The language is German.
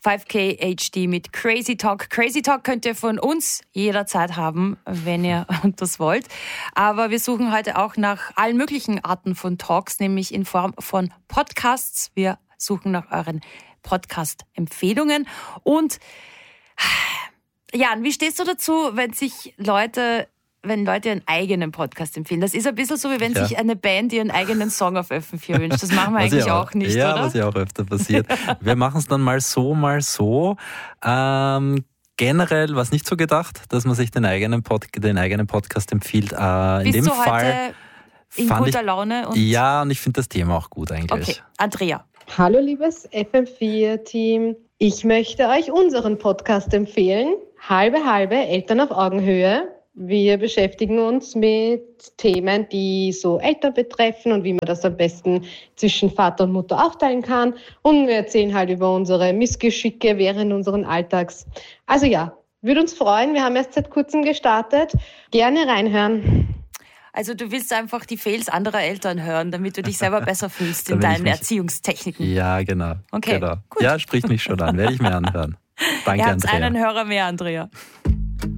5K HD mit Crazy Talk. Crazy Talk könnt ihr von uns jederzeit haben, wenn ihr das wollt. Aber wir suchen heute auch nach allen möglichen Arten von Talks, nämlich in Form von Podcasts. Wir suchen nach euren Podcast-Empfehlungen. Und Jan, wie stehst du dazu, wenn Leute ihren eigenen Podcast empfehlen? Das ist ein bisschen so, wie wenn sich eine Band ihren eigenen Song auf FM4 wünscht. Das machen wir eigentlich auch nicht, oder? Ja, was ja auch öfter passiert. Wir machen es dann mal so. Generell war es nicht so gedacht, dass man sich den eigenen Podcast empfiehlt. In Bist dem du Fall heute in guter Laune? und ich finde das Thema auch gut eigentlich. Okay, Andrea. Hallo liebes FM4-Team. Ich möchte euch unseren Podcast empfehlen. Halbe, Eltern auf Augenhöhe. Wir beschäftigen uns mit Themen, die so Eltern betreffen und wie man das am besten zwischen Vater und Mutter aufteilen kann. Und wir erzählen halt über unsere Missgeschicke während unseren Alltags. Also ja, würde uns freuen. Wir haben erst seit kurzem gestartet. Gerne reinhören. Also du willst einfach die Fails anderer Eltern hören, damit du dich selber besser fühlst in deinen Erziehungstechniken. Ja, genau. Okay, genau. gut. Ja, spricht mich schon an. Werde ich mir anhören. Danke, Ihr habt Andrea. einen Hörer mehr, Andrea.